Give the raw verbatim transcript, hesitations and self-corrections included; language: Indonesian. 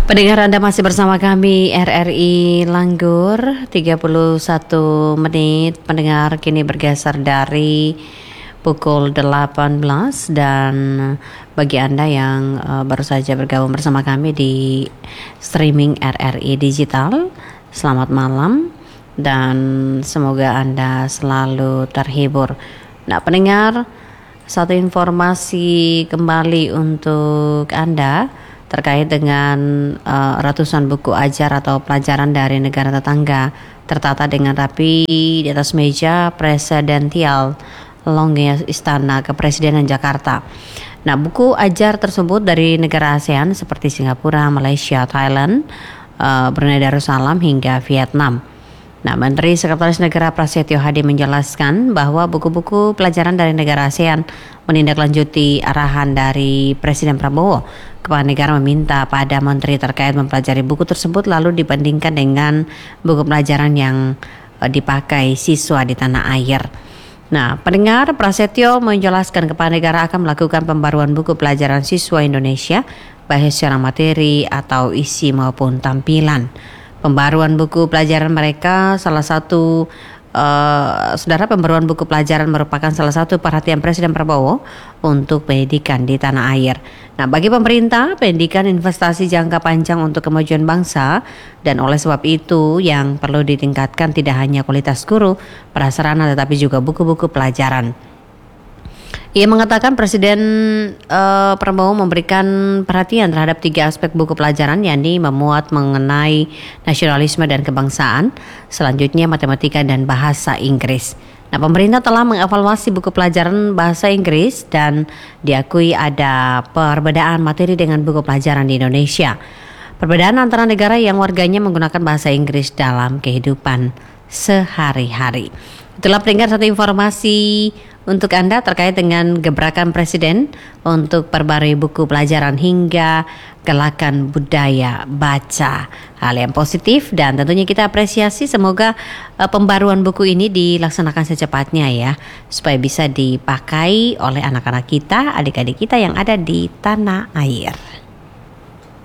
Pendengar, Anda masih bersama kami R R I Langgur. Tiga puluh satu menit pendengar kini bergeser dari pukul delapan belas. Dan bagi Anda yang uh, baru saja bergabung bersama kami di streaming R R I Digital, selamat malam dan semoga Anda selalu terhibur. Nah pendengar, satu informasi kembali untuk Anda terkait dengan uh, ratusan buku ajar atau pelajaran dari negara tetangga tertata dengan rapi di atas meja presidensial Longye Istana Kepresidenan Jakarta. Nah, buku ajar tersebut dari negara ASEAN seperti Singapura, Malaysia, Thailand, uh, Brunei Darussalam hingga Vietnam. Nah, Menteri Sekretaris Negara Prasetyo Hadi menjelaskan bahwa buku-buku pelajaran dari negara ASEAN menindaklanjuti arahan dari Presiden Prabowo. Kepala negara meminta pada menteri terkait mempelajari buku tersebut lalu dibandingkan dengan buku pelajaran yang uh, dipakai siswa di tanah air. Nah, pendengar, Prasetyo menjelaskan kepala negara akan melakukan pembaruan buku pelajaran siswa Indonesia baik secara materi atau isi maupun tampilan. Pembaruan buku pelajaran mereka salah satu uh, saudara pembaruan buku pelajaran merupakan salah satu perhatian Presiden Prabowo untuk pendidikan di tanah air. Nah, bagi pemerintah, pendidikan investasi jangka panjang untuk kemajuan bangsa dan oleh sebab itu yang perlu ditingkatkan tidak hanya kualitas guru, prasarana tetapi juga buku-buku pelajaran. Ia mengatakan Presiden uh, Prabowo memberikan perhatian terhadap tiga aspek buku pelajaran, yakni memuat mengenai nasionalisme dan kebangsaan, selanjutnya matematika dan bahasa Inggris. Nah, pemerintah telah mengevaluasi buku pelajaran bahasa Inggris dan diakui ada perbedaan materi dengan buku pelajaran di Indonesia. Perbedaan antara negara yang warganya menggunakan bahasa Inggris dalam kehidupan sehari-hari. Itulah pendengar satu informasi untuk Anda terkait dengan gebrakan Presiden untuk perbarui buku pelajaran hingga galakan budaya baca. Hal yang positif dan tentunya kita apresiasi. Semoga uh, pembaruan buku ini dilaksanakan secepatnya ya, supaya bisa dipakai oleh anak-anak kita, adik-adik kita yang ada di tanah air.